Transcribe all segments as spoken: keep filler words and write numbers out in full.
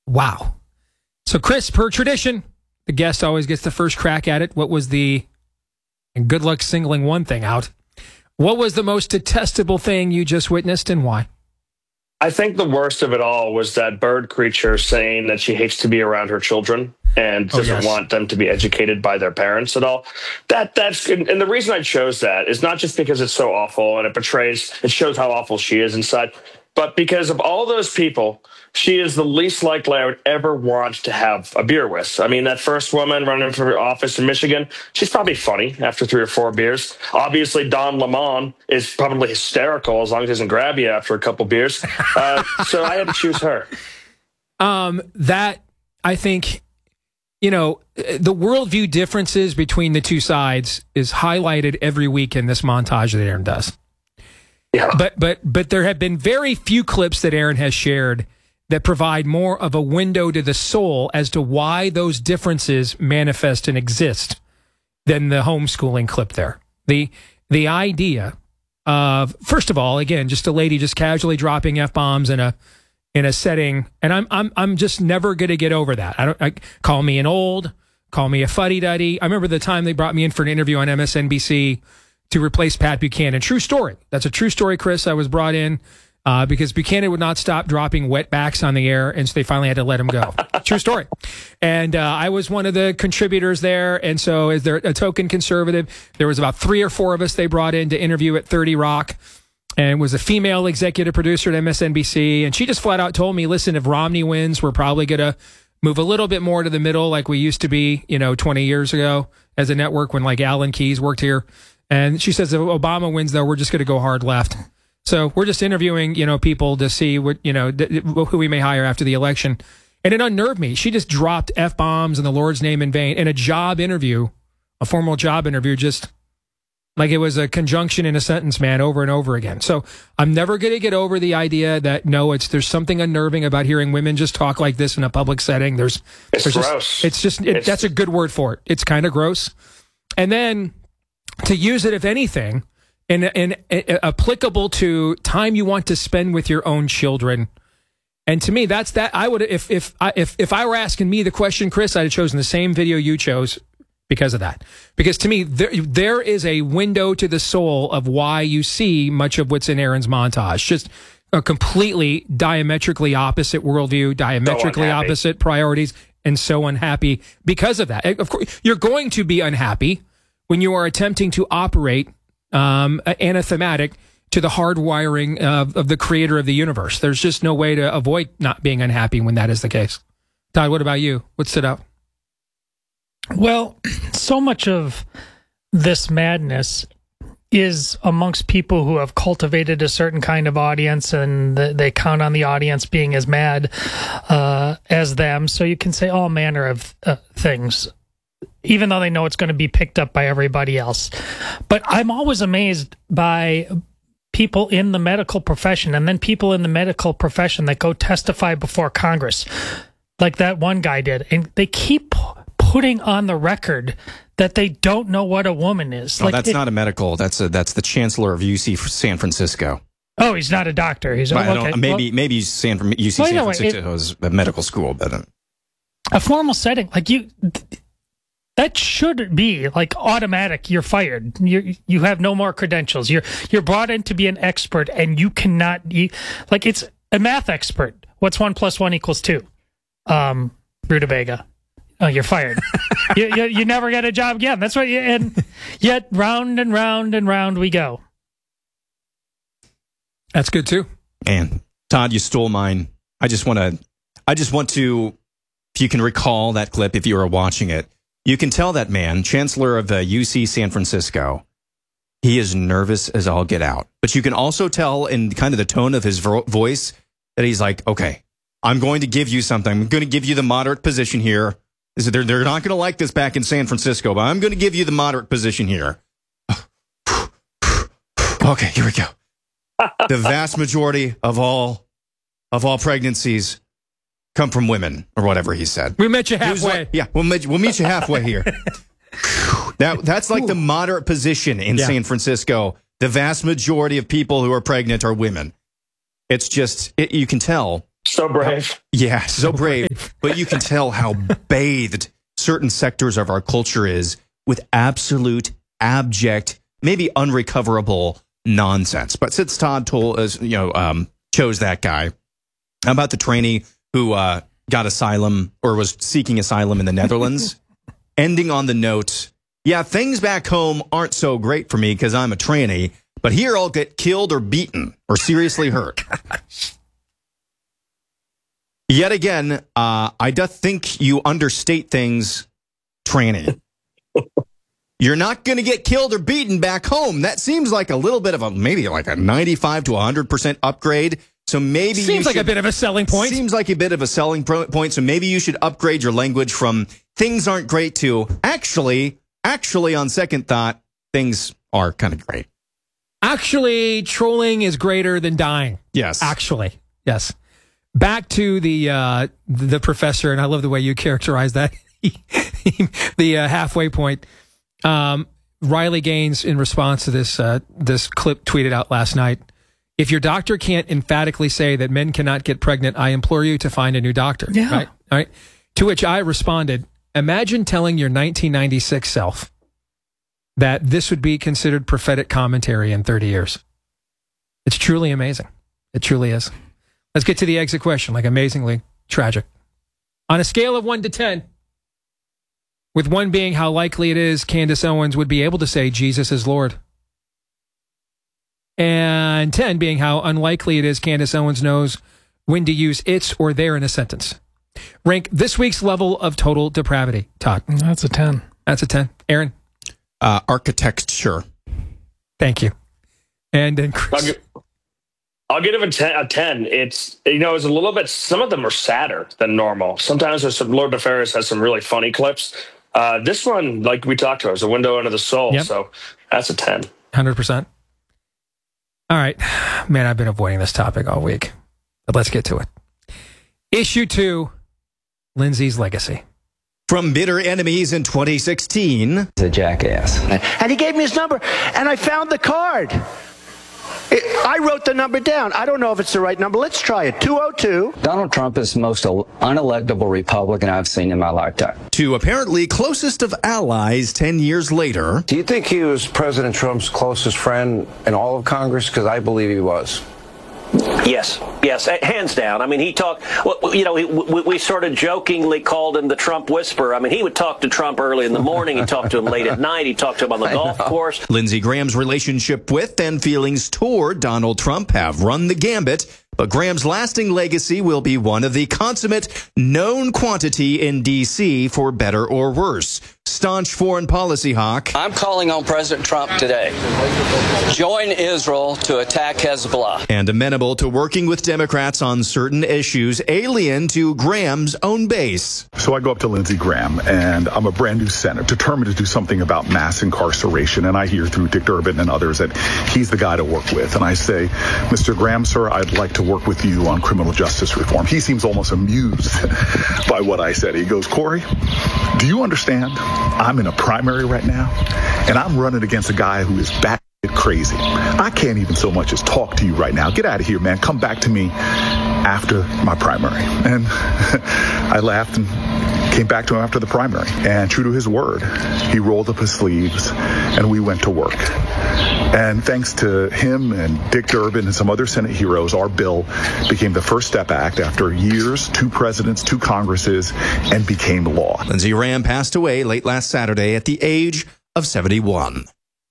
Wow. So, Chris, per tradition, the guest always gets the first crack at it. What was the, and good luck singling one thing out, what was the most detestable thing you just witnessed and why? I think the worst of it all was that bird creature saying that she hates to be around her children and doesn't oh, yes. want them to be educated by their parents at all. That that's and, and the reason I chose that is not just because it's so awful and it portrays, it shows how awful she is inside, but because of all those people, she is the least likely I would ever want to have a beer with. I mean, that first woman running for office in Michigan, she's probably funny after three or four beers. Obviously, Don Lemon is probably hysterical as long as he doesn't grab you after a couple beers. Uh, so I had to choose her. Um, that, I think, you know, the worldview differences between the two sides is highlighted every week in this montage that Aaron does. Yeah. But but but there have been very few clips that Aaron has shared that provide more of a window to the soul as to why those differences manifest and exist than the homeschooling clip there. The the idea of, first of all, again, just a lady just casually dropping F-bombs in a in a setting, and I'm I'm I'm just never going to get over that. I don't I, call me an old, call me a fuddy-duddy. I remember the time they brought me in for an interview on M S N B C to replace Pat Buchanan. True story. That's a true story, Chris. I was brought in uh, because Buchanan would not stop dropping wetbacks on the air, and so they finally had to let him go. True story. And uh, I was one of the contributors there, and so as they're a token conservative, there was about three or four of us they brought in to interview at thirty Rock, and it was a female executive producer at M S N B C, and she just flat out told me, listen, if Romney wins, we're probably going to move a little bit more to the middle like we used to be, you know, twenty years ago as a network when like Alan Keyes worked here. And she says if Obama wins, though, we're just going to go hard left. So we're just interviewing, you know, people to see what, you know, th- who we may hire after the election. And it unnerved me. She just dropped F-bombs in the Lord's name in vain in a job interview, a formal job interview, just like it was a conjunction in a sentence, man, over and over again. So I'm never going to get over the idea that, no, it's there's something unnerving about hearing women just talk like this in a public setting. There's, it's there's gross. Just, it's just, it, it's... that's a good word for it. It's kind of gross. And then to use it, if anything, in, in, in applicable to time you want to spend with your own children. And to me, that's that. I would, if if I if if I were asking me the question, Chris, I'd have chosen the same video you chose because of that. Because to me, there there is a window to the soul of why you see much of what's in Aaron's montage. Just a completely diametrically opposite worldview, diametrically so opposite priorities, and so unhappy because of that. Of course, you're going to be unhappy when you are attempting to operate um, anathematic to the hardwiring of, of the creator of the universe. There's just no way to avoid not being unhappy when that is the case. Todd, what about you? What stood out? Well, so much of this madness is amongst people who have cultivated a certain kind of audience, and they count on the audience being as mad uh, as them. So you can say all manner of uh, things, even though they know it's going to be picked up by everybody else. But I'm always amazed by people in the medical profession, and then people in the medical profession that go testify before Congress, like that one guy did. And they keep putting on the record that they don't know what a woman is. No, like that's it, not a medical. That's a, that's the chancellor of U C San Francisco. Oh, he's not a doctor. He's I okay. don't, maybe well, maybe San, U C well, San anyway, Francisco it, is a medical school, but uh, a formal setting like you. That should be like automatic. You're fired. You you have no more credentials. You're you're brought in to be an expert, and you cannot. You, like it's a math expert. What's one plus one equals two? Um, Rutabaga. Oh, you're fired. you, you you never get a job again. That's what. You, and yet round and round and round we go. That's good too. Man, Todd, you stole mine. I just want to. I just want to. If you can recall that clip, if you were watching it. You can tell that man, chancellor of uh, U C San Francisco, he is nervous as all get out. But you can also tell in kind of the tone of his vo- voice that he's like, okay, I'm going to give you something. I'm going to give you the moderate position here. They're, they're not going to like this back in San Francisco, but I'm going to give you the moderate position here. Okay, here we go. The vast majority of all of all pregnancies come from women, or whatever he said. We met you halfway. Like, yeah, we'll meet, we'll meet you halfway here. that That's like Ooh. the moderate position in yeah. San Francisco. The vast majority of people who are pregnant are women. It's just, it, you can tell. So brave. Yeah, so brave. but you can tell how bathed certain sectors of our culture is with absolute, abject, maybe unrecoverable nonsense. But since Todd told us, you know, um, chose that guy, how about the trainee who uh, got asylum or was seeking asylum in the Netherlands, ending on the note, yeah, things back home aren't so great for me because I'm a trainee, but here I'll get killed or beaten or seriously hurt. Yet again, uh, I do think you understate things, trainee. You're not going to get killed or beaten back home. That seems like a little bit of a, maybe like a ninety-five to one hundred percent upgrade. So maybe seems you like should, a bit of a selling point. Seems like a bit of a selling point. So maybe you should upgrade your language from things aren't great to actually, actually on second thought, things are kind of great. Actually, trolling is greater than dying. Yes. Actually, yes. Back to the uh, the professor, and I love the way you characterize that. the uh, halfway point. Um, Riley Gaines, in response to this uh, this clip tweeted out last night, if your doctor can't emphatically say that men cannot get pregnant, I implore you to find a new doctor. Yeah. Right? All right. To which I responded, imagine telling your nineteen ninety-six self that this would be considered prophetic commentary in thirty years. It's truly amazing. It truly is. Let's get to the exit question, like amazingly tragic. On a scale of one to ten, with one being how likely it is Candace Owens would be able to say Jesus is Lord, and ten being how unlikely it is Candace Owens knows when to use its or their in a sentence. Rank this week's level of total depravity, Todd. That's a ten. That's a ten. Aaron? Uh, architecture. Thank you. And then Chris. I'll give, I'll give it a ten, a ten. It's, you know, it's a little bit, some of them are sadder than normal. Sometimes there's some, Lord DeFerris has some really funny clips. Uh, this one, like we talked about, is a window into the soul. Yep. So that's a ten. one hundred percent. All right. Man, I've been avoiding this topic all week. But let's get to it. Issue two, Lindsay's legacy. From bitter enemies in twenty sixteen. He's a jackass. And he gave me his number, and I found the card. It, I wrote the number down. I don't know if it's the right number. Let's try it. two oh two. Donald Trump is the most unelectable Republican I've seen in my lifetime. To apparently closest of allies ten years later. Do you think he was President Trump's closest friend in all of Congress? Because I believe he was. Yes, yes, hands down. I mean, he talked, you know, we, we sort of jokingly called him the Trump whisperer. I mean, he would talk to Trump early in the morning. He'd talk to him late at night. He'd talk to him on the golf course. Lindsey Graham's relationship with and feelings toward Donald Trump have run the gambit, but Graham's lasting legacy will be one of the consummate known quantity in D C for better or worse. Staunch foreign policy hawk. I'm calling on President Trump today. Join Israel to attack Hezbollah. And amenable to working with Democrats on certain issues alien to Graham's own base. So I go up to Lindsey Graham, and I'm a brand new senator, determined to do something about mass incarceration. And I hear through Dick Durbin and others that he's the guy to work with. And I say, Mister Graham, sir, I'd like to work with you on criminal justice reform. He seems almost amused by what I said. He goes, Corey, do you understand? I'm in a primary right now, and I'm running against a guy who is back crazy. I can't even so much as talk to you right now. Get out of here, man. Come back to me after my primary. And I laughed and came back to him after the primary. And true to his word, he rolled up his sleeves and we went to work. And thanks to him and Dick Durbin and some other Senate heroes, our bill became the First Step Act after years, two presidents, two Congresses, and became law. Lindsey Graham passed away late last Saturday at the age of seventy-one.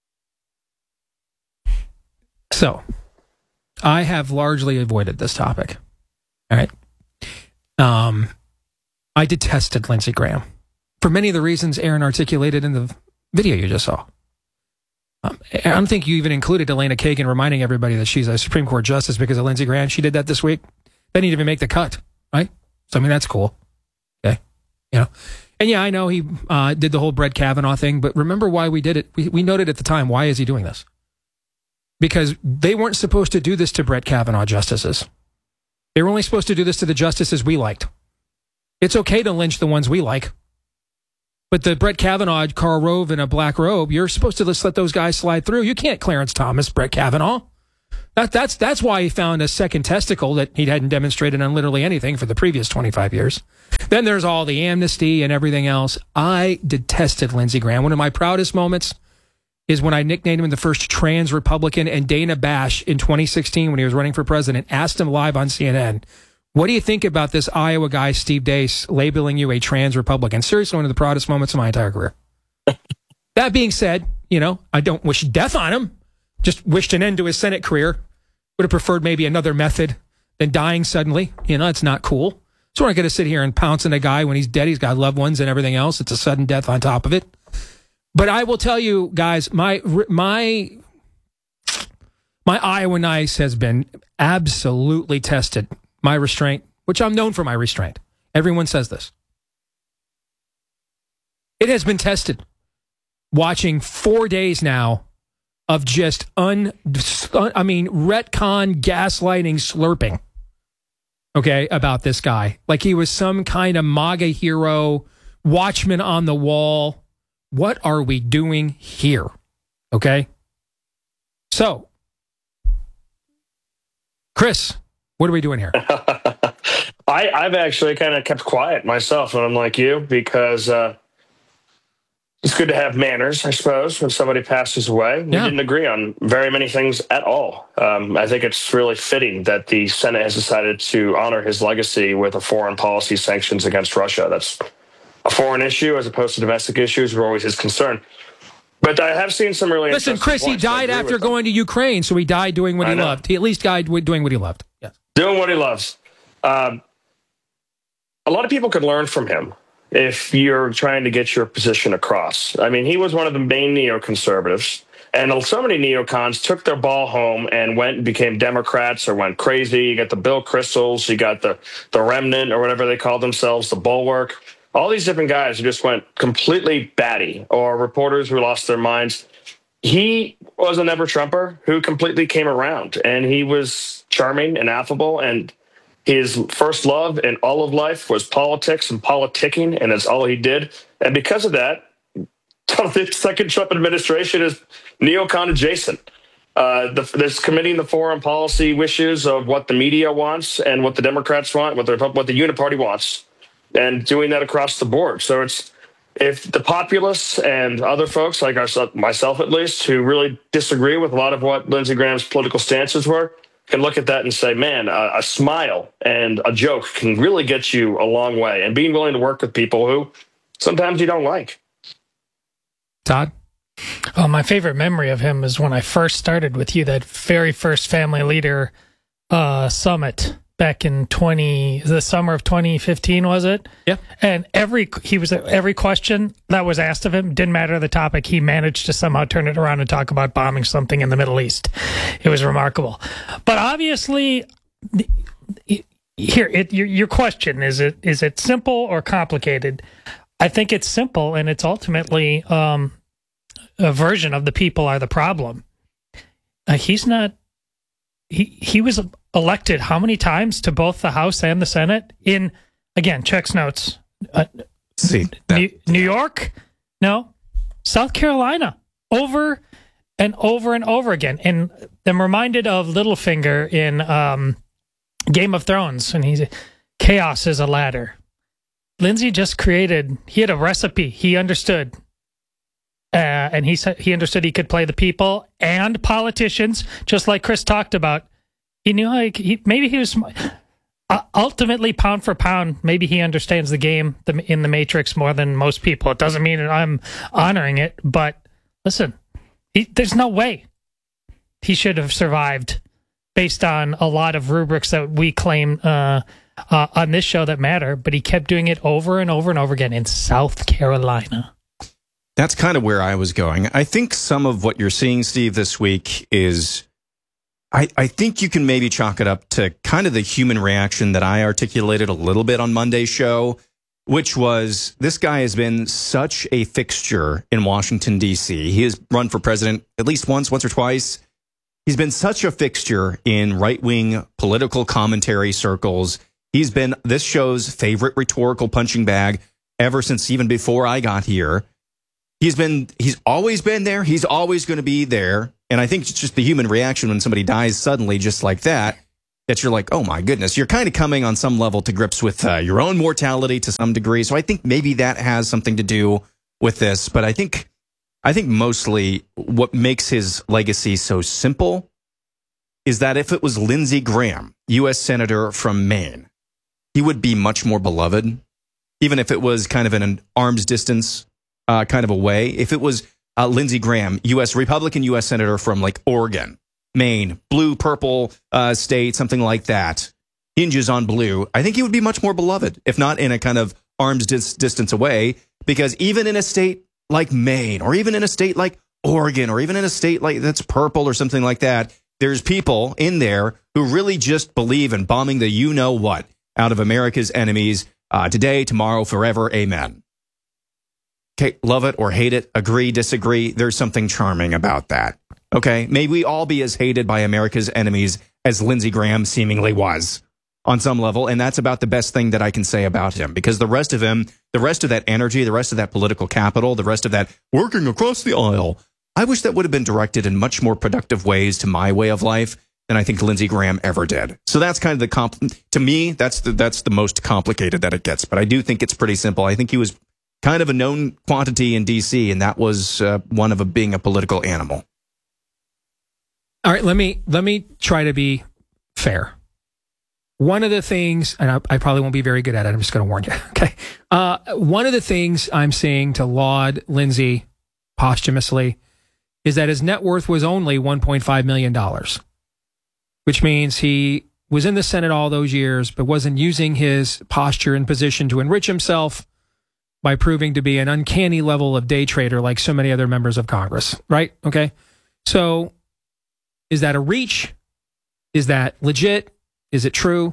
So, I have largely avoided this topic. All right. Um, I detested Lindsey Graham for many of the reasons Aaron articulated in the video you just saw. Um, I don't think you even included Elena Kagan reminding everybody that she's a Supreme Court justice because of Lindsey Graham. She did that this week. They didn't even make the cut, right? So, I mean, that's cool. Okay. You know, and yeah, I know he uh, did the whole Brett Kavanaugh thing, but remember why we did it. We, we noted at the time, why is he doing this? Because they weren't supposed to do this to Brett Kavanaugh justices. They were only supposed to do this to the justices we liked. It's okay to lynch the ones we like. But the Brett Kavanaugh, Karl Rove in a black robe, you're supposed to just let those guys slide through. You can't Clarence Thomas, Brett Kavanaugh. That, that's that's why he found a second testicle that he hadn't demonstrated on literally anything for the previous twenty-five years. Then there's all the amnesty and everything else. I detested Lindsey Graham. One of my proudest moments is when I nicknamed him the first trans Republican, and Dana Bash in twenty sixteen, when he was running for president, asked him live on C N N, what do you think about this Iowa guy, Steve Deace, labeling you a trans Republican? Seriously, one of the proudest moments of my entire career. That being said, you know, I don't wish death on him. Just wished an end to his Senate career. Would have preferred maybe another method than dying suddenly. You know, it's not cool. So we're not going to sit here and pounce on a guy when he's dead. He's got loved ones and everything else. It's a sudden death on top of it. But I will tell you, guys, my my my Iowa nice has been absolutely tested. My restraint, which I'm known for my restraint. Everyone says this. It has been tested. Watching four days now of just un, I mean, retcon, gaslighting, slurping, okay, about this guy. Like he was some kind of MAGA hero, watchman on the wall. What are we doing here? Okay? So, Chris, what are we doing here? I, I've actually kind of kept quiet myself when I'm like you, because uh, it's good to have manners, I suppose, when somebody passes away. We yeah. didn't agree on very many things at all. Um, I think it's really fitting that the Senate has decided to honor his legacy with a foreign policy sanctions against Russia. That's a foreign issue as opposed to domestic issues were always his concern. But I have seen some really Listen, Chris, he died after going to Ukraine, so he died doing what he loved. He at least died doing what he loved. Yes. Doing what he loves. Um, a lot of people could learn from him if you're trying to get your position across. I mean, he was one of the main neoconservatives, and so many neocons took their ball home and went and became Democrats or went crazy. You got the Bill Kristols, you got the, the Remnant or whatever they call themselves, the Bulwark. All these different guys who just went completely batty, or reporters who lost their minds. He was a never-Trumper who completely came around, and he was charming and affable, and his first love in all of life was politics and politicking, and that's all he did. And because of that, the second Trump administration is neocon adjacent. Uh, the, this committing the foreign policy wishes of what the media wants and what the Democrats want, what the, what the Uniparty wants, and doing that across the board. So it's if the populists and other folks like ourselves, myself at least, who really disagree with a lot of what Lindsey Graham's political stances were, can look at that and say, man, a, a smile and a joke can really get you a long way. And being willing to work with people who sometimes you don't like. Todd? Oh, my favorite memory of him is when I first started with you, that very first Family Leader uh, Summit back in twenty the summer of twenty fifteen, was it? Yeah. And every he was every question that was asked of him, didn't matter the topic, he managed to somehow turn it around and talk about bombing something in the Middle East. It was remarkable. But obviously, here it, your your question is it is it simple or complicated? I think it's simple, and it's ultimately um, a version of the people are the problem. Uh, he's not. He he was elected how many times to both the House and the Senate? In, again, checks notes. Uh, See, New, New York? No. South Carolina. Over and over and over again. And I'm reminded of Littlefinger in um, Game of Thrones. And he's chaos is a ladder. Lindsey just created, he had a recipe. He understood. Uh, and he said he understood he could play the people and politicians, just like Chris talked about. He knew like he, maybe he was uh, ultimately pound for pound. Maybe he understands the game the, in the Matrix more than most people. It doesn't mean that I'm honoring it, but listen, he, there's no way he should have survived based on a lot of rubrics that we claim uh, uh, on this show that matter. But he kept doing it over and over and over again in South Carolina. That's kind of where I was going. I think some of what you're seeing, Steve, this week is, I, I think you can maybe chalk it up to kind of the human reaction that I articulated a little bit on Monday's show, which was this guy has been such a fixture in Washington, D C. He has run for president at least once, once or twice. He's been such a fixture in right-wing political commentary circles. He's been this show's favorite rhetorical punching bag ever since even before I got here. He's been, he's always been there. He's always going to be there. And I think it's just the human reaction when somebody dies suddenly, just like that, that you're like, oh my goodness, you're kind of coming on some level to grips with uh, your own mortality to some degree. So I think maybe that has something to do with this. But I think, I think mostly what makes his legacy so simple is that if it was Lindsey Graham, U S Senator from Maine, he would be much more beloved, even if it was kind of in an arm's distance uh, kind of a way. If it was uh, Lindsey Graham, U S Republican U S Senator from like Oregon, Maine, blue, purple uh, state, something like that, hinges on blue, I think he would be much more beloved, if not in a kind of arm's dis- distance away, because even in a state like Maine, or even in a state like Oregon, or even in a state like that's purple or something like that, there's people in there who really just believe in bombing the you-know-what out of America's enemies uh, today, tomorrow, forever, amen. Okay, love it or hate it, agree, disagree, there's something charming about that. Okay, may we all be as hated by America's enemies as Lindsey Graham seemingly was on some level, and that's about the best thing that I can say about him, because the rest of him, the rest of that energy, the rest of that political capital, the rest of that working across the aisle, I wish that would have been directed in much more productive ways to my way of life than I think Lindsey Graham ever did. So that's kind of the comp. To me, that's the that's the most complicated that it gets. But I do think it's pretty simple. I think he was kind of a known quantity in D C, and that was uh, one of a, being a political animal. All right, let me let me try to be fair. One of the things, and I, I probably won't be very good at it, I'm just going to warn you, okay? Uh, one of the things I'm saying to laud Lindsey posthumously is that his net worth was only one point five million dollars, which means he was in the Senate all those years, but wasn't using his posture and position to enrich himself by proving to be an uncanny level of day trader like so many other members of Congress, right? Okay. So is that a reach? Is that legit? Is it true?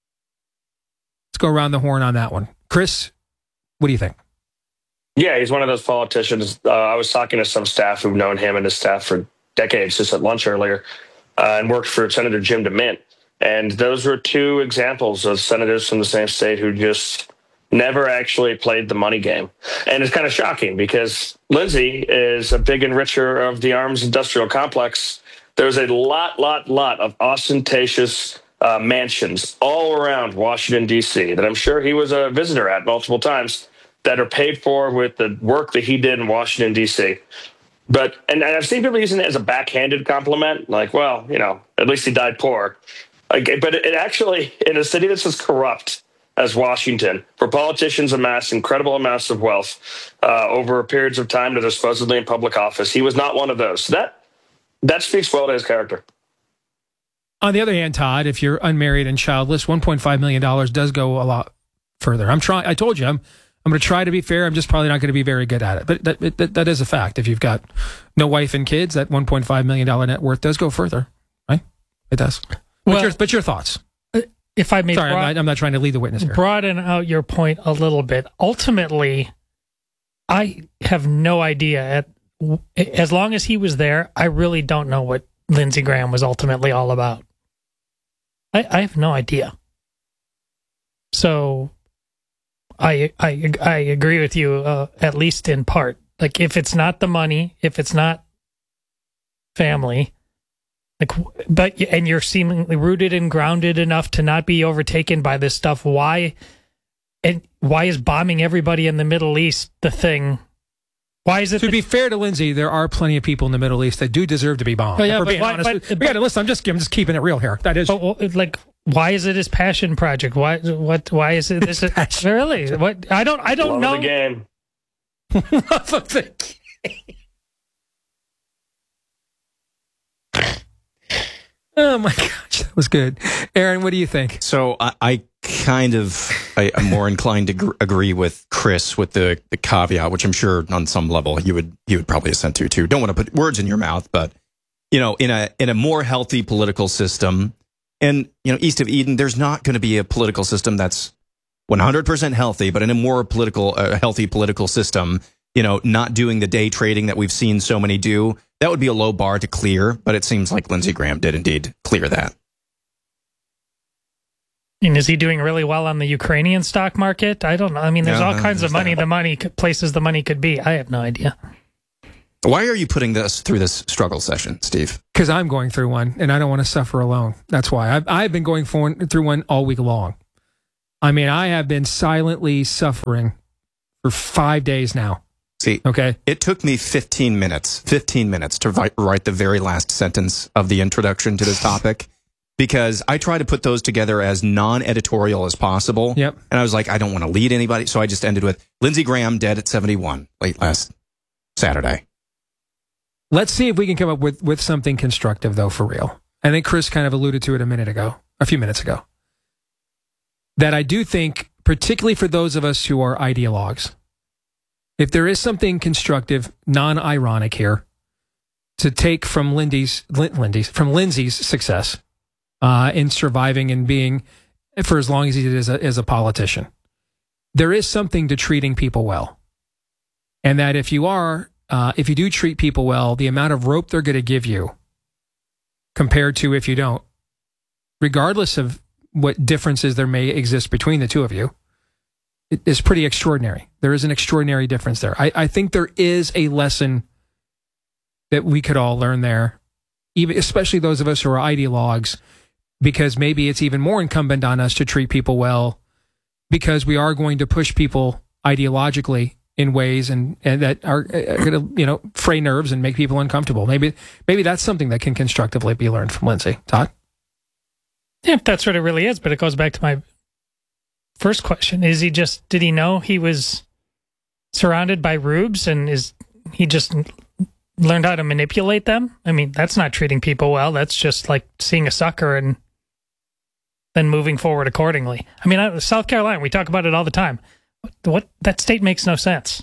Let's go around the horn on that one. Chris, what do you think? Yeah, he's one of those politicians. Uh, I was talking to some staff who've known him and his staff for decades, just at lunch earlier, uh, and worked for Senator Jim DeMint. And those were two examples of senators from the same state who just never actually played the money game. And it's kind of shocking because Lindsey is a big enricher of the arms industrial complex. There's a lot, lot, lot of ostentatious uh, mansions all around Washington, D C that I'm sure he was a visitor at multiple times that are paid for with the work that he did in Washington, D C. But, and I've seen people using it as a backhanded compliment, like, well, you know, at least he died poor. Like, but it actually, in a city that's as corrupt as Washington, for politicians amass incredible amounts of wealth uh, over periods of time that are supposedly in public office, he was not one of those. So that that speaks well to his character. On the other hand, Todd, if you're unmarried and childless, one point five million dollars does go a lot further. I'm trying. I told you, I'm I'm going to try to be fair. I'm just probably not going to be very good at it. But that, that that is a fact. If you've got no wife and kids, that one point five million dollars net worth does go further, right? It does. Well, but, your, but your thoughts? If I may, sorry, broad, I'm, not, I'm not trying to lead the witness here. Broaden out your point a little bit. Ultimately, I have no idea. At as long as he was there, I really don't know what Lindsey Graham was ultimately all about. I, I have no idea. So, I I I agree with you, uh, at least in part. Like, if it's not the money, if it's not family. Like, but and you're seemingly rooted and grounded enough to not be overtaken by this stuff. Why, and why is bombing everybody in the Middle East the thing? Why is it? To be fair to Lindsey, there are plenty of people in the Middle East that do deserve to be bombed. Oh, yeah, but being why, honest, but, but, we got to listen. I'm just I'm just keeping it real here. That is but, like, why is it his passion project? Why what? Why is it this? Is, really? What? I don't. I don't Love know. The game. Love of the game. Oh my gosh, that was good. Aaron, what do you think? So I, I kind of, I, I'm more inclined to gr- agree with Chris with the, the caveat, which I'm sure on some level you would you would probably assent to too. Don't want to put words in your mouth, but you know, in a in a more healthy political system, and you know, east of Eden, there's not going to be a political system that's one hundred percent healthy, but in a more political, uh, healthy political system, you know, not doing the day trading that we've seen so many do. That would be a low bar to clear, but it seems like Lindsey Graham did indeed clear that. And is he doing really well on the Ukrainian stock market? I don't know. I mean, there's no, all no, kinds of money. that. The money places the money could be. I have no idea. Why are you putting this through this struggle session, Steve? Because I'm going through one, and I don't want to suffer alone. That's why. I've, I've been going for, through one all week long. I mean, I have been silently suffering for five days now. See, okay, it took me fifteen minutes, fifteen minutes to write, write the very last sentence of the introduction to this topic, because I try to put those together as non-editorial as possible. Yep. And I was like, I don't want to lead anybody, so I just ended with Lindsey Graham dead at seventy-one late last Saturday. Let's see if we can come up with, with something constructive, though, for real. I think Chris kind of alluded to it a minute ago, a few minutes ago, that I do think, particularly for those of us who are ideologues, if there is something constructive, non-ironic here, to take from Lindy's, Lindy's from Lindsey's success uh, in surviving and being, for as long as he did as a, as a politician, there is something to treating people well. And that if you are, uh, if you do treat people well, the amount of rope they're going to give you compared to if you don't, regardless of what differences there may exist between the two of you, it is pretty extraordinary. There is an extraordinary difference there. I, I think there is a lesson that we could all learn there, even especially those of us who are ideologues, because maybe it's even more incumbent on us to treat people well, because we are going to push people ideologically in ways and, and that are, are going to, you know, fray nerves and make people uncomfortable. Maybe maybe that's something that can constructively be learned from Lindsey. Todd? Yeah, that's what it really is, but it goes back to my first question. Is he just, did he know he was surrounded by rubes and is he just learned how to manipulate them? I mean, that's not treating people well. That's just like seeing a sucker and then moving forward accordingly. I mean, South Carolina, we talk about it all the time. What, that state makes no sense.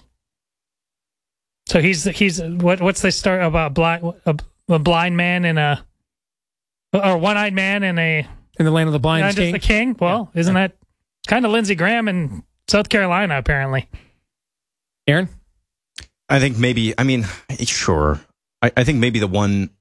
So he's, he's, what, what's the story about blind, a, a blind man and a, or one-eyed man and a, in the land of the blind, not just the king? Well, yeah. Isn't yeah. that kind of Lindsey Graham in South Carolina, apparently? Aaron? I think maybe, I mean, sure. I, I think maybe the one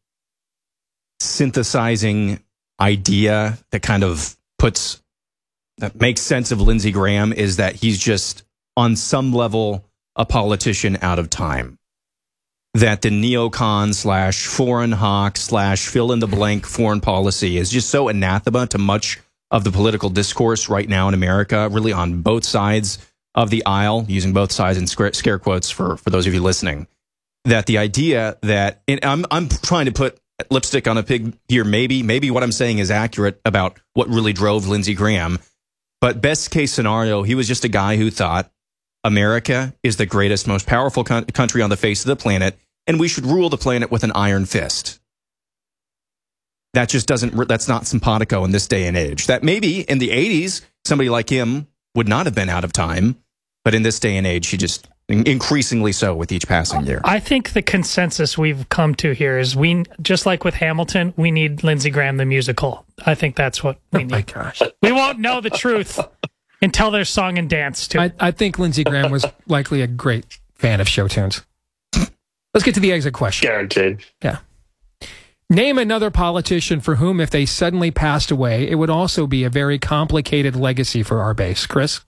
synthesizing idea that kind of puts, that makes sense of Lindsey Graham is that he's just, on some level, a politician out of time. That the neocon slash foreign hawk slash fill in the blank foreign policy is just so anathema to much of the political discourse right now in America, really on both sides of the aisle, using both sides in scare quotes for, for those of you listening, that the idea that, and I'm, I'm trying to put lipstick on a pig here, maybe, maybe what I'm saying is accurate about what really drove Lindsey Graham, but best case scenario, he was just a guy who thought America is the greatest, most powerful co- country on the face of the planet, and we should rule the planet with an iron fist. That just doesn't, that's not simpatico in this day and age. That maybe in the eighties, somebody like him would not have been out of time, but in this day and age, he just increasingly so with each passing year. I think the consensus we've come to here is we, just like with Hamilton, we need Lindsey Graham the musical. I think that's what we need. Oh my gosh. We won't know the truth until there's song and dance too. I, I think Lindsey Graham was likely a great fan of show tunes. Let's get to the exit question. Guaranteed. Yeah. Name another politician for whom, if they suddenly passed away, it would also be a very complicated legacy for our base. Chris?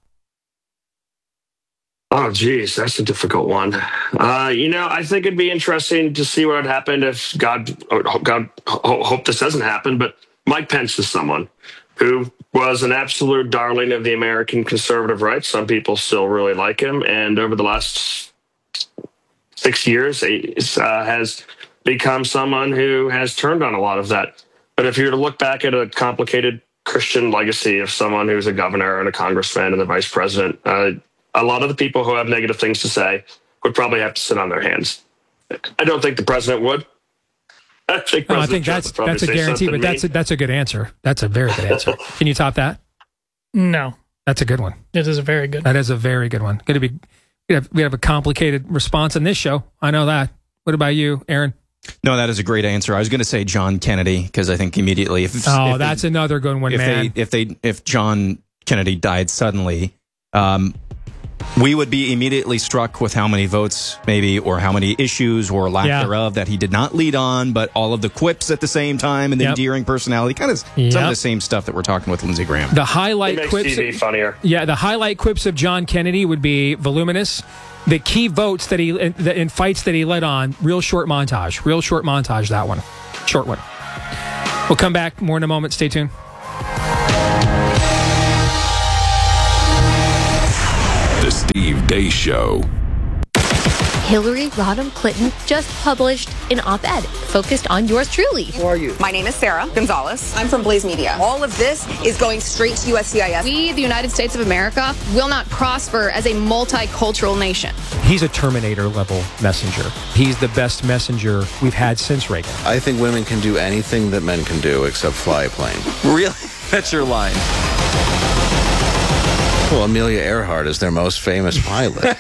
Oh, geez, that's a difficult one. Uh, you know, I think it'd be interesting to see what would happen if God, God, hope this doesn't happen, but Mike Pence is someone who was an absolute darling of the American conservative right. Some people still really like him. And over the last six years, he uh, has become someone who has turned on a lot of that. But if you were to look back at a complicated Christian legacy of someone who's a governor and a congressman and the vice president, uh, a lot of the people who have negative things to say would probably have to sit on their hands. I don't think the president would. I think, no, I think that's that's a guarantee, but that's a, that's a good answer. That's a very good answer. Can you top that? No. That's a good one. It is a very good That is a very good one. Going to be we have, we have a complicated response in this show. I know that. What about you, Aaron? No, that is a great answer. I was going to say John Kennedy because I think immediately if oh, if that's they, another good one, if man. They, if they if John Kennedy died suddenly, um, we would be immediately struck with how many votes, maybe, or how many issues or lack Yeah. thereof that he did not lead on, but all of the quips at the same time and the Yep. endearing personality, kind of some Yep. of the same stuff that we're talking with Lindsey Graham. The highlight It makes quips. T V funnier. Yeah, the highlight quips of John Kennedy would be voluminous. The key votes that he in, in fights that he led on, real short montage, real short montage. That one, short one. We'll come back more in a moment. Stay tuned. The Steve Day Show. Hillary Rodham Clinton just published an op-ed focused on yours truly. Who are you? My name is Sarah Gonzalez. I'm from Blaze Media. All of this is going straight to U S C I S. We, the United States of America, will not prosper as a multicultural nation. He's a Terminator level messenger. He's the best messenger we've had since Reagan. I think women can do anything that men can do except fly a plane. Really? That's your line. Well, Amelia Earhart is their most famous pilot.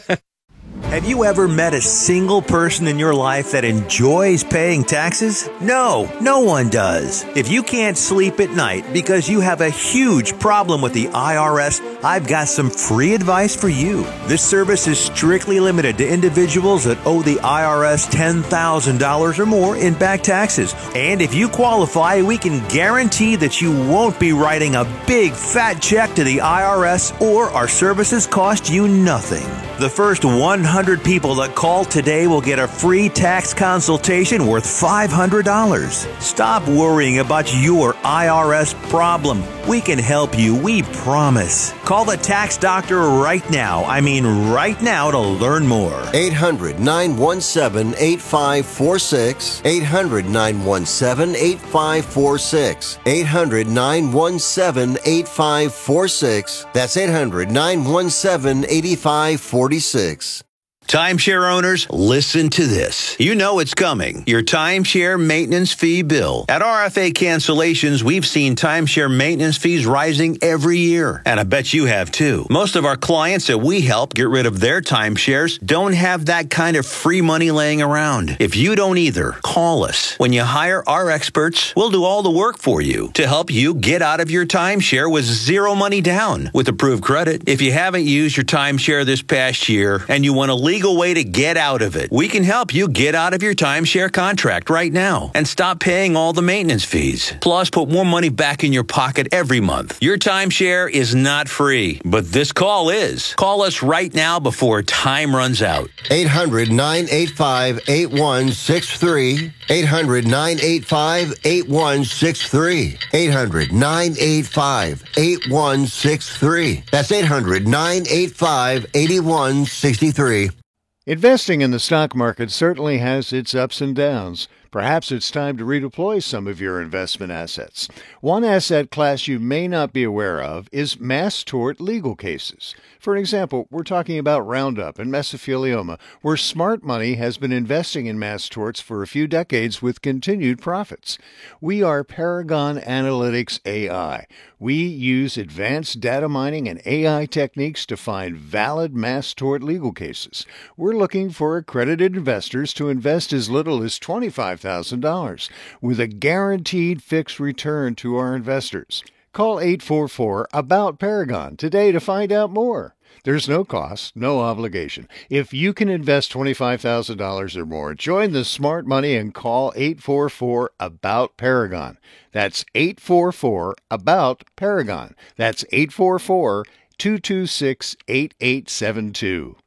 Have you ever met a single person in your life that enjoys paying taxes? No, no one does. If you can't sleep at night because you have a huge problem with the I R S, I've got some free advice for you. This service is strictly limited to individuals that owe the I R S ten thousand dollars or more in back taxes. And if you qualify, we can guarantee that you won't be writing a big fat check to the I R S, or our services cost you nothing. The first one hundred people that call today will get a free tax consultation worth five hundred dollars. Stop worrying about your I R S problem. We can help you, we promise. Call the tax doctor right now. I mean right now to learn more. eight hundred, nine one seven, eight five four six. eight hundred, nine one seven, eight five four six. eight hundred, nine one seven, eight five four six. That's eight hundred, nine one seven, eight five four six. Timeshare owners, listen to this. You know it's coming. Your timeshare maintenance fee bill. At R F A Cancellations, we've seen timeshare maintenance fees rising every year. And I bet you have too. Most of our clients that we help get rid of their timeshares don't have that kind of free money laying around. If you don't either, call us. When you hire our experts, we'll do all the work for you to help you get out of your timeshare with zero money down with approved credit. If you haven't used your timeshare this past year and you want to leave legal way to get out of it. We can help you get out of your timeshare contract right now and stop paying all the maintenance fees. Plus, put more money back in your pocket every month. Your timeshare is not free, but this call is. Call us right now before time runs out. eight hundred, nine eight five, eight one six three. eight hundred, nine eight five, eight one six three. eight hundred, nine eight five, eight one six three. That's eight hundred, nine eight five, eight one six three. Investing in the stock market certainly has its ups and downs. Perhaps it's time to redeploy some of your investment assets. One asset class you may not be aware of is mass tort legal cases. For example, we're talking about Roundup and mesothelioma, where smart money has been investing in mass torts for a few decades with continued profits. We are Paragon Analytics A I. We use advanced data mining and A I techniques to find valid mass tort legal cases. We're looking for accredited investors to invest as little as twenty-five thousand dollars with a guaranteed fixed return to our investors. Call eight four four, A B O U T, Paragon today to find out more. There's no cost, no obligation. If you can invest twenty-five thousand dollars or more, join the smart money and call eight four four, A B O U T, Paragon. That's eight four four, A B O U T, Paragon. That's eight four four, two two six, eight eight seven two.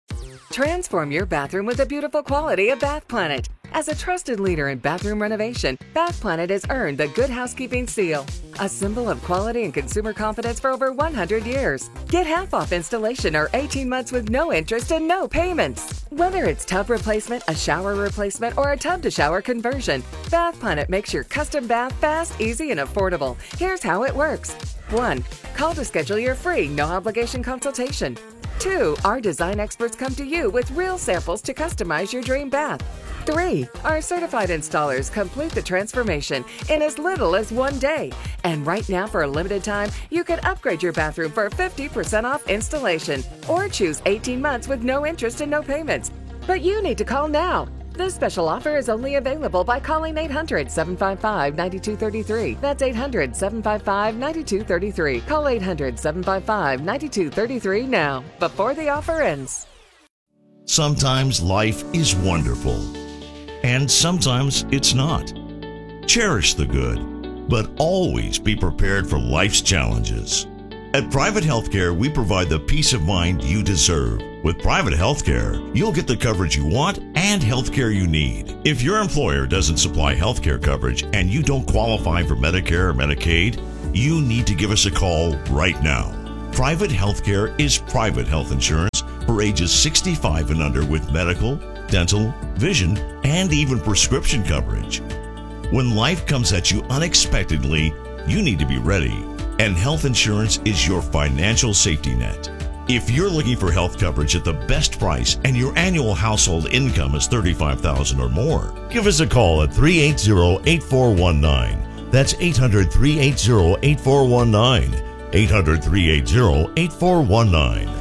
Transform your bathroom with the beautiful quality of Bath Planet. As a trusted leader in bathroom renovation, Bath Planet has earned the Good Housekeeping seal, a symbol of quality and consumer confidence for over one hundred years. Get half off installation or eighteen months with no interest and no payments. Whether it's tub replacement, a shower replacement, or a tub-to-shower conversion, Bath Planet makes your custom bath fast, easy, and affordable. Here's how it works. one. Call to schedule your free, no-obligation consultation. two. Our design experts come to you with real samples to customize your dream bath. three. Our certified installers complete the transformation in as little as one day. And right now, for a limited time, you can upgrade your bathroom for fifty percent off installation or choose eighteen months with no interest and no payments. But you need to call now. This special offer is only available by calling eight hundred, seven five five, nine two three three. That's eight hundred, seven five five, nine two three three. Call eight hundred, seven five five, nine two three three now, before the offer ends. Sometimes life is wonderful, and sometimes it's not. Cherish the good, but always be prepared for life's challenges. At Private Healthcare, we provide the peace of mind you deserve. With Private Healthcare, you'll get the coverage you want and healthcare you need. If your employer doesn't supply healthcare coverage and you don't qualify for Medicare or Medicaid, you need to give us a call right now. Private Healthcare is private health insurance for ages sixty-five and under with medical, dental, vision, and even prescription coverage. When life comes at you unexpectedly, you need to be ready. And health insurance is your financial safety net. If you're looking for health coverage at the best price and your annual household income is thirty-five thousand dollars or more, give us a call at three eight zero, eight four one nine. That's eight hundred, three eight zero, eight four one nine. eight hundred, three eight zero, eight four one nine.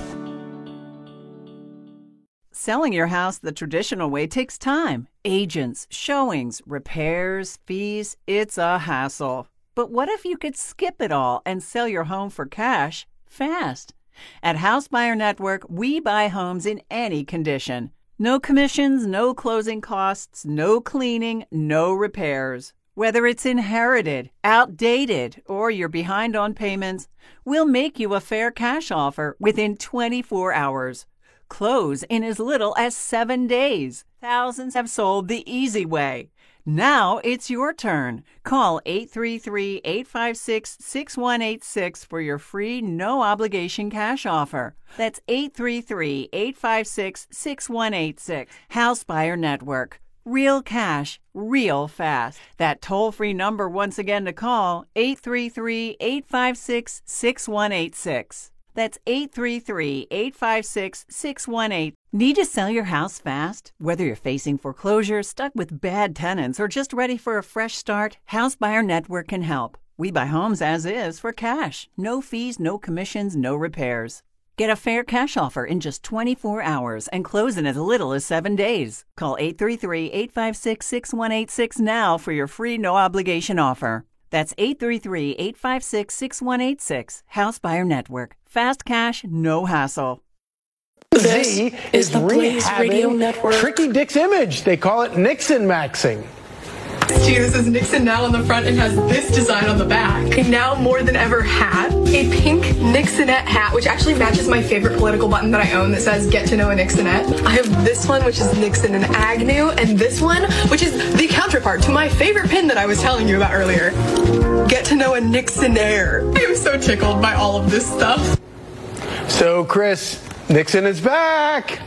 Selling your house the traditional way takes time. Agents, showings, repairs, fees. It's a hassle. But what if you could skip it all and sell your home for cash fast? At House Buyer Network, we buy homes in any condition. No commissions, no closing costs, no cleaning, no repairs. Whether it's inherited, outdated, or you're behind on payments, we'll make you a fair cash offer within twenty-four hours. Close in as little as seven days. Thousands have sold the easy way. Now it's your turn. Call eight three three, eight five six, six one eight six for your free, no-obligation cash offer. That's eight three three, eight five six, six one eight six. House Buyer Network. Real cash, real fast. That toll-free number once again to call, eight three three, eight five six, six one eight six. That's eight three three, eight five six, six one eight. Need to sell your house fast? Whether you're facing foreclosure, stuck with bad tenants, or just ready for a fresh start, House Buyer Network can help. We buy homes as is for cash. No fees, no commissions, no repairs. Get a fair cash offer in just twenty-four hours and close in as little as seven days. Call eight three three, eight five six, six one eight six now for your free no-obligation offer. That's eight three three, eight five six, six one eight six. House Buyer Network. Fast cash, no hassle. This Z is the Blaze Radio Network. Tricky Dick's image. They call it Nixon maxing. Jesus says Nixon now on the front and has this design on the back. A now more than ever hat. A pink Nixonette hat, which actually matches my favorite political button that I own that says Get to Know a Nixonette. I have this one, which is Nixon and Agnew, and this one, which is the counterpart to my favorite pin that I was telling you about earlier. Get to Know a Nixonaire. I am so tickled by all of this stuff. So, Chris, Nixon is back.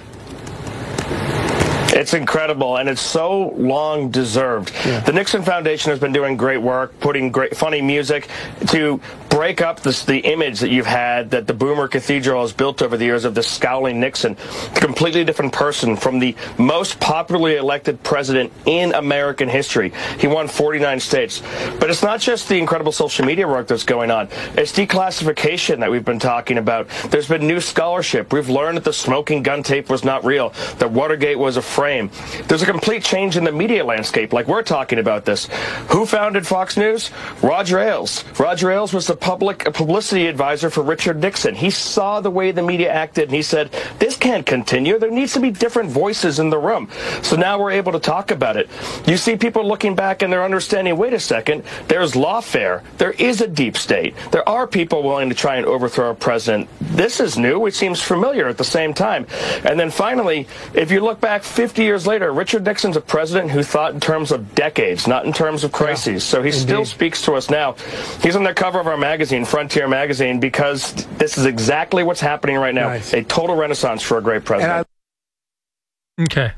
It's incredible, and it's so long deserved. Yeah. The Nixon Foundation has been doing great work, putting great funny music to break up this, the image that you've had that the Boomer Cathedral has built over the years of this scowling Nixon. A completely different person from the most popularly elected president in American history. He won forty-nine states. But it's not just the incredible social media work that's going on. It's declassification that we've been talking about. There's been new scholarship. We've learned that the smoking gun tape was not real, that Watergate was a frame. There's a complete change in the media landscape, like we're talking about this. Who founded Fox News? Roger Ailes. Roger Ailes was the public publicity advisor for Richard Nixon. He saw the way the media acted, and he said, this can't continue. There needs to be different voices in the room. So now we're able to talk about it. You see people looking back and they're understanding, wait a second, there's lawfare. There is a deep state. There are people willing to try and overthrow a president. This is new. It seems familiar at the same time. And then finally, if you look back fifty years later, Richard Nixon's a president who thought in terms of decades, not in terms of crises. Yeah, so he indeed. still speaks to us now. He's on the cover of our magazine, Frontier Magazine, because this is exactly what's happening right now. Nice. A total renaissance for a great president. I, okay.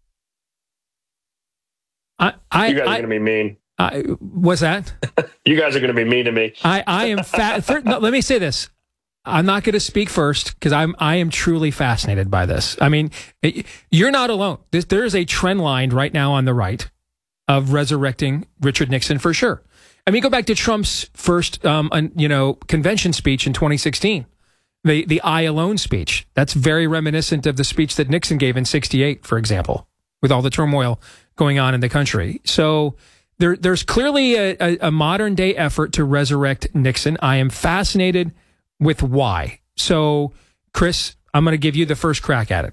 I, I, you guys I, are going to be mean. I, what's that? You guys are going to be mean to me. I, I am fat. No, let me say this. I'm not going to speak first because I'm I am truly fascinated by this. I mean, it, you're not alone. This, there is a trend line right now on the right of resurrecting Richard Nixon for sure. I mean, go back to Trump's first, um, you know, convention speech in twenty sixteen, the the I alone speech. That's very reminiscent of the speech that Nixon gave in sixty-eight, for example. with all the turmoil going on in the country. So there, there's clearly a, a, a modern day effort to resurrect Nixon. I am fascinated with why. So, Chris, I'm going to give you the first crack at it.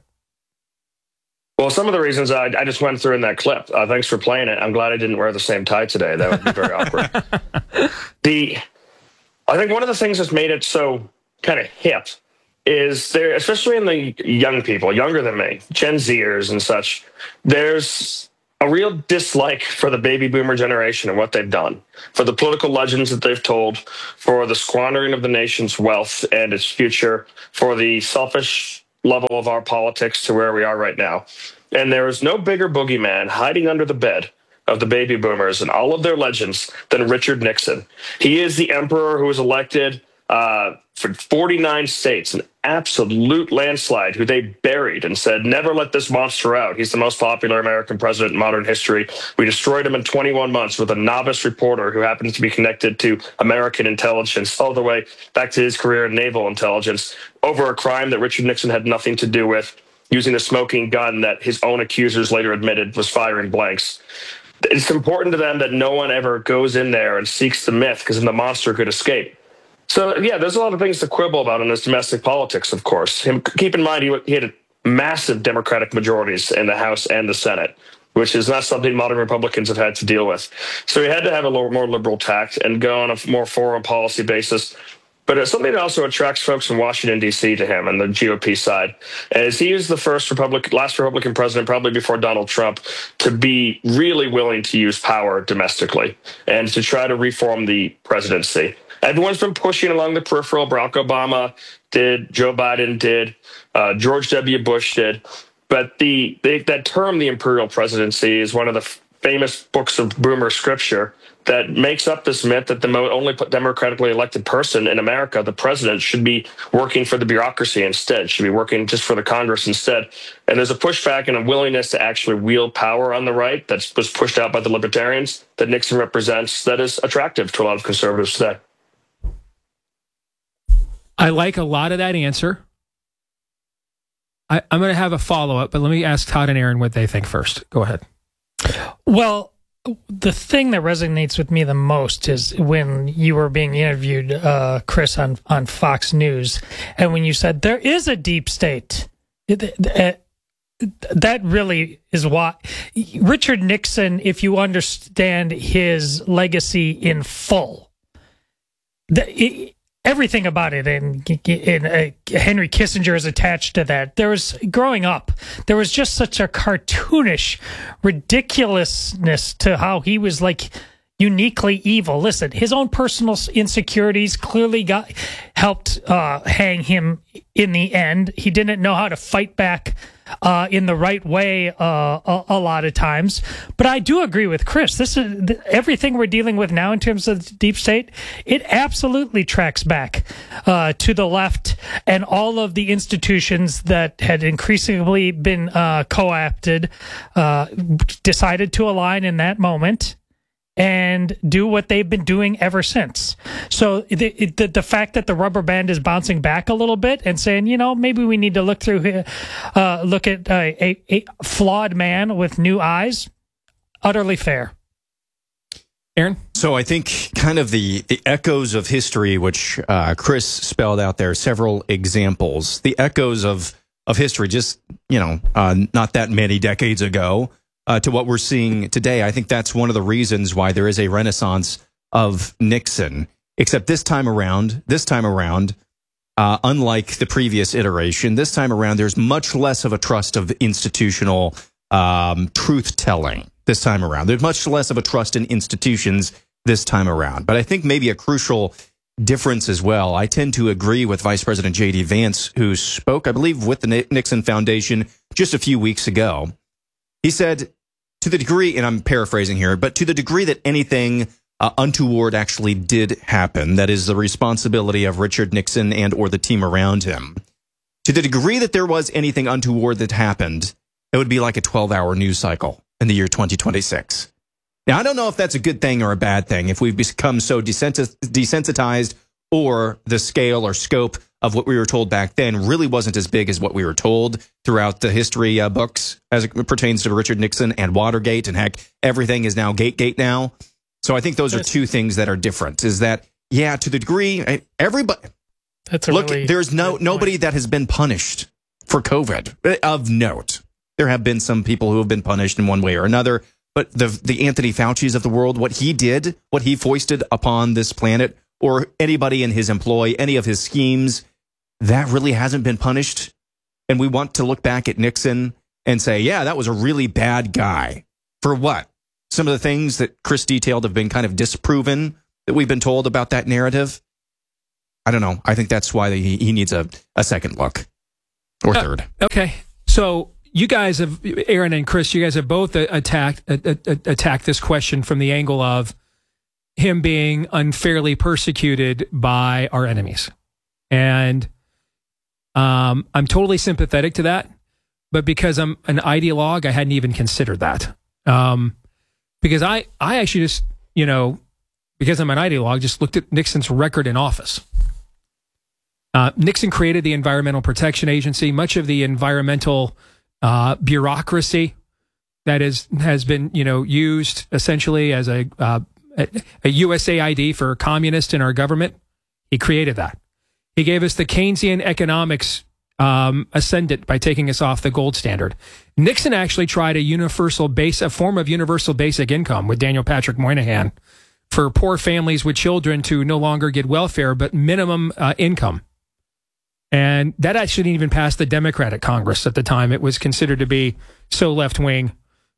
Well, some of the reasons I, I just went through in that clip. Uh, thanks for playing it. I'm glad I didn't wear the same tie today. That would be very awkward. The, I think one of the things that's made it so kind of hip is there, especially in the young people, younger than me, Gen Zers and such, there's a real dislike for the baby boomer generation and what they've done, for the political legends that they've told, for the squandering of the nation's wealth and its future, for the selfish level of our politics to where we are right now. And there is no bigger boogeyman hiding under the bed of the baby boomers and all of their legends than Richard Nixon. He is the emperor who was elected uh, for forty-nine states, an absolute landslide, who they buried and said, never let this monster out. He's the most popular American president in modern history. We destroyed him in twenty-one months with a novice reporter who happens to be connected to American intelligence all the way back to his career in naval intelligence over a crime that Richard Nixon had nothing to do with, using a smoking gun that his own accusers later admitted was firing blanks. It's important to them that no one ever goes in there and seeks the myth, because then the monster could escape. So, yeah, there's a lot of things to quibble about in his domestic politics, of course. Him, keep in mind, he, he had massive Democratic majorities in the House and the Senate, which is not something modern Republicans have had to deal with. So he had to have a little more liberal tact and go on a more foreign policy basis. But it's something that also attracts folks from Washington, D C to him and the G O P side, as he is the first Republican, last Republican president, probably before Donald Trump, to be really willing to use power domestically and to try to reform the presidency. Everyone's been pushing along the peripheral. Barack Obama did, Joe Biden did, uh, George W. Bush did. But the, the that term, the imperial presidency, is one of the f- famous books of boomer scripture that makes up this myth that the mo- only democratically elected person in America, the president, should be working for the bureaucracy instead, should be working just for the Congress instead. And there's a pushback and a willingness to actually wield power on the right that was pushed out by the libertarians that Nixon represents that is attractive to a lot of conservatives today. I like a lot of that answer. I, I'm going to have a follow-up, but let me ask Todd and Aaron what they think first. Go ahead. Well, the thing that resonates with me the most is when you were being interviewed, uh, Chris, on, on Fox News, and when you said there is a deep state. It, it, that really is why Richard Nixon, if you understand his legacy in full, the, it, everything about it, and, and uh, Henry Kissinger is attached to that. There was, growing up, there was just such a cartoonish ridiculousness to how he was like uniquely evil. Listen, his own personal insecurities clearly got helped uh, hang him in the end. He didn't know how to fight back Uh, in the right way uh, a, a lot of times. But I do agree with Chris. This is th- everything we're dealing with now in terms of the deep state. It absolutely tracks back uh, to the left and all of the institutions that had increasingly been uh, co-opted, uh, decided to align in that moment and do what they've been doing ever since. So the, the the fact that the rubber band is bouncing back a little bit and saying, you know, maybe we need to look through here, uh, look at uh, a, a flawed man with new eyes, utterly fair. Aaron? So I think kind of the, the echoes of history, which uh, Chris spelled out there, several examples, the echoes of, of history just, you know, uh, not that many decades ago, Uh, to what we're seeing today. I think that's one of the reasons why there is a renaissance of Nixon. Except this time around, this time around, uh, unlike the previous iteration, this time around, there's much less of a trust of institutional um, truth-telling this time around. There's much less of a trust in institutions this time around. But I think maybe a crucial difference as well. I tend to agree with Vice President J D Vance, who spoke, I believe, with the Nixon Foundation just a few weeks ago. He said, to the degree, and I'm paraphrasing here, but to the degree that anything uh, untoward actually did happen, that is the responsibility of Richard Nixon and or the team around him. To the degree that there was anything untoward that happened, it would be like a twelve-hour news cycle in the year twenty twenty-six. Now, I don't know if that's a good thing or a bad thing, if we've become so desensitized or the scale or scope of what we were told back then really wasn't as big as what we were told throughout the history uh, books as it pertains to Richard Nixon and Watergate. And heck, everything is now Gategate now. So I think those are two things that are different. Is that, yeah, to the degree, everybody, That's a look, really there's no nobody point. that has been punished for COVID of note. There have been some people who have been punished in one way or another, but the the Anthony Fauci's of the world, what he did, what he foisted upon this planet, or anybody in his employ, any of his schemes, that really hasn't been punished. And we want to look back at Nixon and say, yeah, that was a really bad guy. For what? Some of the things that Chris detailed have been kind of disproven that we've been told about that narrative. I don't know. I think that's why he, he needs a, a second look or uh, third. Okay. So you guys have, Aaron and Chris, you guys have both attacked, attacked this question from the angle of him being unfairly persecuted by our enemies. And um, I'm totally sympathetic to that. But because I'm an ideologue, I hadn't even considered that. Um, because I, I actually just, you know, because I'm an ideologue, just looked at Nixon's record in office. Uh, Nixon created the Environmental Protection Agency. Much of the environmental uh, bureaucracy that is has been, you know, used essentially as a, uh, a a U S A I D for communists in our government. He created that. He gave us the Keynesian economics um, ascendant by taking us off the gold standard. Nixon actually tried a universal base, a form of universal basic income with Daniel Patrick Moynihan for poor families with children to no longer get welfare, but minimum uh, income. And that actually didn't even pass the Democratic Congress at the time. It was considered to be so left-wing.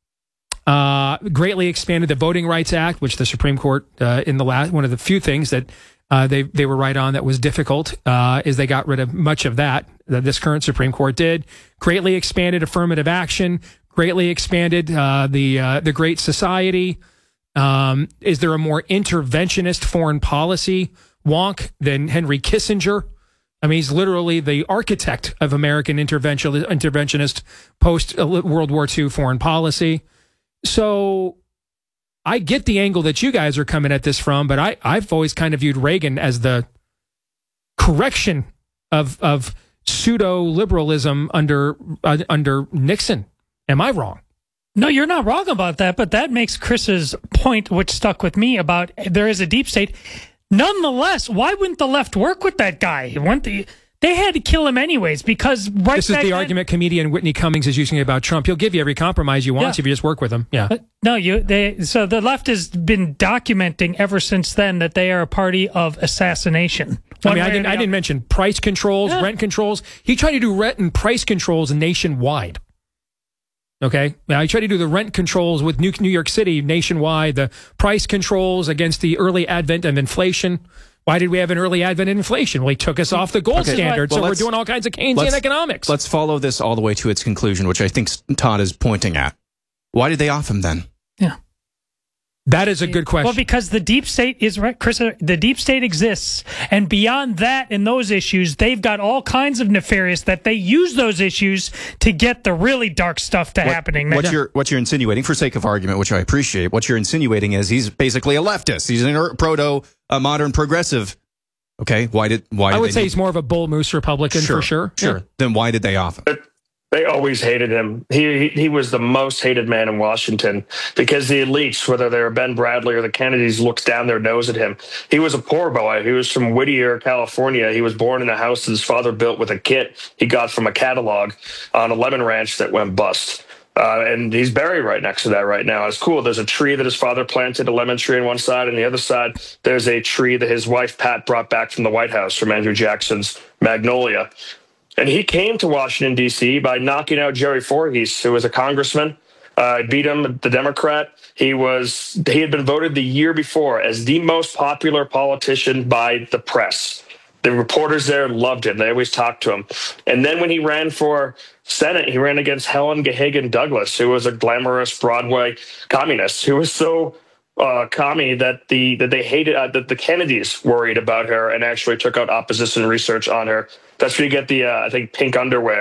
Uh, greatly expanded the Voting Rights Act, which the Supreme Court, uh, in the last, one of the few things that uh, they, they were right on that was difficult, uh, is they got rid of much of that, that this current Supreme Court did. Greatly expanded affirmative action, greatly expanded uh, the, uh, the Great Society. Um, is there a more interventionist foreign policy wonk than Henry Kissinger? I mean, he's literally the architect of American intervention, interventionist post-World War Two foreign policy. So I get the angle that you guys are coming at this from, but I, I've always kind of viewed Reagan as the correction of of pseudo-liberalism under uh, under Nixon. Am I wrong? No, you're not wrong about that, but that makes Chris's point, which stuck with me, about there is a deep state. Nonetheless, why wouldn't the left work with that guy? Wouldn't the, they had to kill him anyways, because right This is the then, argument comedian Whitney Cummings is using about Trump. He'll give you every compromise you want Yeah. if you just work with him. Yeah. But no, you. They, so the left has been documenting ever since then that they are a party of assassination. I mean, I didn't, I didn't mention price controls, Yeah. rent controls. He tried to do rent and price controls nationwide. Okay, now I tried to do the rent controls with New New York City nationwide, the price controls against the early advent of inflation. Why did we have an early advent of inflation? Well, he took us off the gold Okay. standard, Well, so we're let's- doing all kinds of Keynesian let's- economics. Let's follow this all the way to its conclusion, which I think Todd is pointing at. Why did they off him then? That is a good question. Well, because the deep state is right, Chris. The deep state exists, and beyond that, and those issues, they've got all kinds of nefarious that they use those issues to get the really dark stuff to What- happening. What you're what you're insinuating, for sake of argument, which I appreciate, what you're insinuating is he's basically a leftist. He's a proto, a modern progressive. Okay, why did why? I did would they say need- he's more of a bull moose Republican Sure, for sure. Sure. Yeah. Then why did they off him? They always hated him. He, he he was the most hated man in Washington because the elites, whether they were Ben Bradley or the Kennedys, looked down their nose at him. He was a poor boy. He was from Whittier, California. He was born in a house that his father built with a kit he got from a catalog on a lemon ranch that went bust. Uh, and he's buried right next to that right now. It's cool. There's a tree that his father planted, a lemon tree on one side, and the other side, there's a tree that his wife, Pat, brought back from the White House from Andrew Jackson's Magnolia. And he came to Washington, D C by knocking out Jerry Voorhees, who was a congressman. Uh, beat him, the Democrat. He was he had been voted the year before as the most popular politician by the press. The reporters there loved him. They always talked to him. And then when he ran for Senate, he ran against Helen Gahagan Douglas, who was a glamorous Broadway communist who was so uh, commie that the that they hated uh, that the Kennedys worried about her and actually took out opposition research on her. That's where you get the uh, I think pink underwear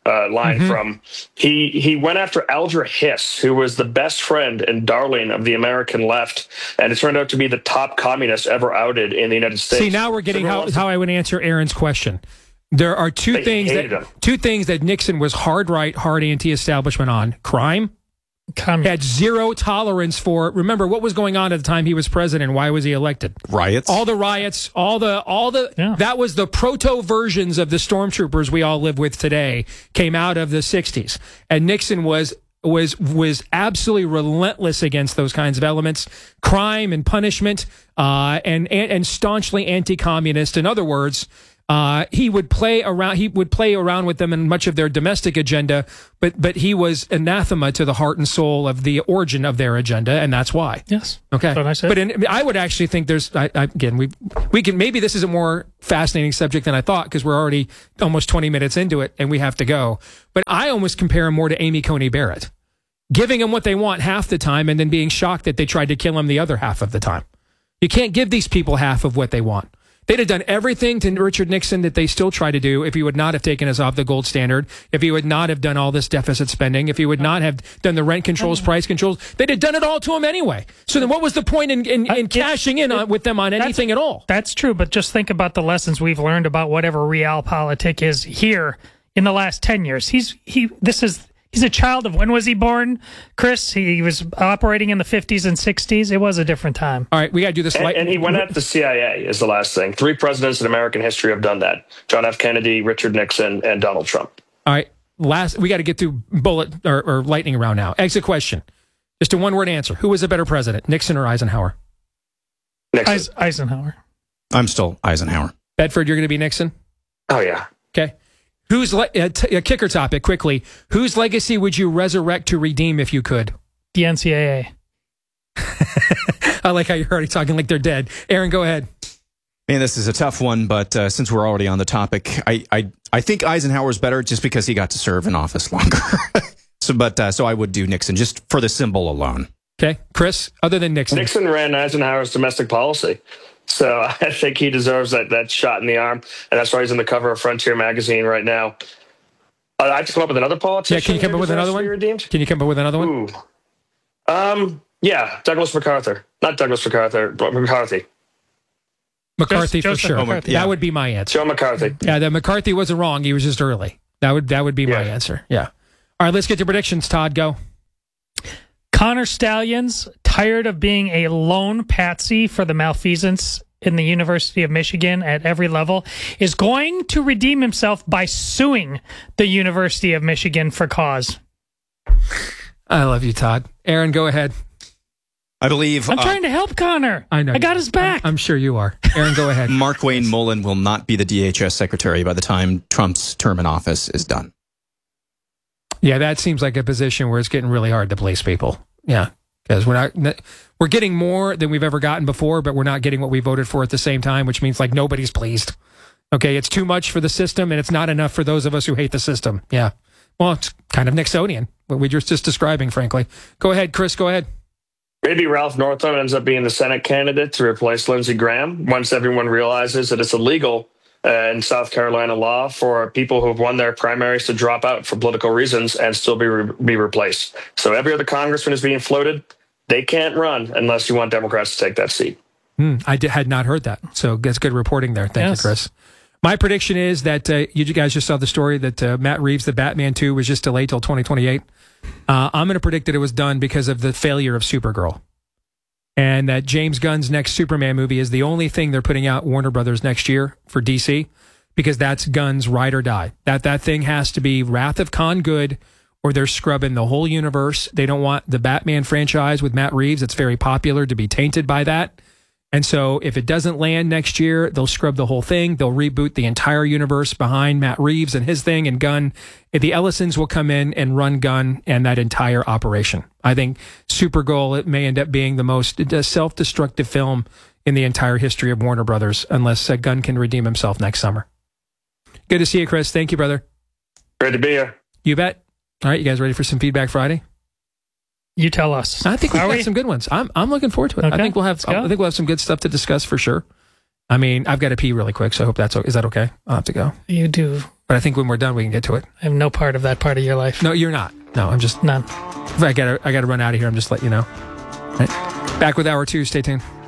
uh, line Mm-hmm. from. He he went after Alger Hiss, who was the best friend and darling of the American left, and it turned out to be the top communist ever outed in the United States. See, now we're getting how, how I would answer Aaron's question. There are two They things hated that him. two things that Nixon was hard right, hard anti-establishment on: crime. Commun- Had zero tolerance for. Remember what was going on at the time he was president? Why was he elected? Riots. All the riots, all the, all the. Yeah. That was the proto versions of the stormtroopers we all live with today. Came out of the sixties, and Nixon was was was absolutely relentless against those kinds of elements, crime and punishment, uh, and, and and staunchly anti-communist. In other words. Uh, he would play around. He would play around with them in much of their domestic agenda, but but he was anathema to the heart and soul of the origin of their agenda, and that's why. Yes. Okay. That's what I said. But in, I would actually think there's I, I, again we we can maybe this is a more fascinating subject than I thought because we're already almost twenty minutes into it and we have to go. But I almost compare him more to Amy Coney Barrett, giving them what they want half the time and then being shocked that they tried to kill him the other half of the time. You can't give these people half of what they want. They'd have done everything to Richard Nixon that they still try to do if he would not have taken us off the gold standard, if he would not have done all this deficit spending, if he would not have done the rent controls, price controls. They'd have done it all to him anyway. So then what was the point in, in, in cashing in on, with them on anything at all? That's true, but just think about the lessons we've learned about whatever realpolitik is here in the last ten years. He's he. This is he's a child of when was he born, Chris? He was operating in the fifties and sixties. It was a different time. All right, we got to do this. And, light- and he went at the C I A is the last thing. Three presidents in American history have done that: John F. Kennedy, Richard Nixon, and Donald Trump. All right, last we got to get through bullet or, or lightning round now. Exit question. Just a one word answer. Who was a better president, Nixon or Eisenhower? Nixon. Eis- Eisenhower. I'm still Eisenhower. Bedford, you're going to be Nixon? Oh, yeah. Okay. Whose le- uh, t- a kicker topic quickly? Whose legacy would you resurrect to redeem if you could? The N C double A. I like how you're already talking like they're dead. Aaron, go ahead. Man, this is a tough one, but uh, since we're already on the topic, I, I I think Eisenhower's better just because he got to serve in office longer. so, but uh, so I would do Nixon just for the symbol alone. Okay, Chris. Other than Nixon, Nixon ran Eisenhower's domestic policy. So I think he deserves that, that shot in the arm, and that's why he's on the cover of Frontier magazine right now. Uh, I have to come up with another politician. Yeah, can you come up with another one? Redeemed? Can you come up with another one? Ooh. Um, yeah, Douglas MacArthur. Not Douglas MacArthur, but McCarthy. McCarthy Just- for sure. McCarthy. That would be my answer. Joe McCarthy. Yeah, that McCarthy wasn't wrong. He was just early. That would that would be my Yeah. answer. Yeah. All right, let's get to predictions. Todd, go. Connor Stallions, tired of being a lone patsy for the malfeasance in the University of Michigan at every level, is going to redeem himself by suing the University of Michigan for cause. I love you, Todd. Aaron, go ahead. I believe I'm uh, trying to help Connor. I know. I got his back. I'm, I'm sure you are. Aaron, go ahead. Mark Wayne Mullen will not be the D H S secretary by the time Trump's term in office is done. Yeah, that seems like a position where it's getting really hard to place people. Yeah, because we're not we're getting more than we've ever gotten before, but we're not getting what we voted for at the same time, which means like nobody's pleased. Okay, it's too much for the system, and it's not enough for those of us who hate the system. Yeah, well, it's kind of Nixonian, what we were just describing, frankly. Go ahead, Chris. Go ahead. Maybe Ralph Northam ends up being the Senate candidate to replace Lindsey Graham once everyone realizes that it's illegal uh, in South Carolina law for people who've won their primaries to drop out for political reasons and still be re- be replaced. So every other congressman is being floated. They can't run unless you want Democrats to take that seat. Hmm, I did, had not heard that, so that's good reporting there. Thank Yes. you, Chris. My prediction is that uh, you guys just saw the story that uh, Matt Reeves, the Batman two, was just delayed till twenty twenty-eight. Uh, I'm going to predict that it was done because of the failure of Supergirl. And that James Gunn's next Superman movie is the only thing they're putting out Warner Brothers next year for D C, because that's Gunn's ride or die. That that thing has to be Wrath of Khan good, or they're scrubbing the whole universe. They don't want the Batman franchise with Matt Reeves. It's very popular to be tainted by that. And so if it doesn't land next year, they'll scrub the whole thing. They'll reboot the entire universe behind Matt Reeves and his thing and Gunn. The Ellisons will come in and run Gunn and that entire operation. I think Supergirl, it may end up being the most self-destructive film in the entire history of Warner Brothers, unless uh, Gunn can redeem himself next summer. Good to see you, Chris. Thank you, brother. Great to be here. You bet. All right, you guys ready for some Feedback Friday? You tell us. I think we've Are got we? some good ones. I'm I'm looking forward to it. Okay, I think we'll have let's go. I think we'll have some good stuff to discuss for sure. I mean, I've got to pee really quick, so I hope that's o- is that okay? I'll have to go. You do. But I think when we're done, we can get to it. I have no part of that part of your life. No, you're not. No, I'm just none. I gotta I gotta run out of here. I'm just letting you know. Right. Back with hour two. Stay tuned.